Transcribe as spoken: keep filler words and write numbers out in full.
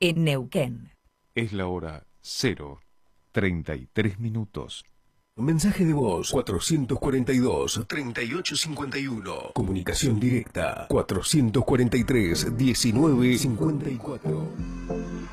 en Neuquén. Es la hora cero treinta y tres minutos. Mensaje de voz cuatrocientos cuarenta y dos, treinta y ocho cincuenta y uno. Comunicación directa cuatrocientos cuarenta y tres, diecinueve cincuenta y cuatro.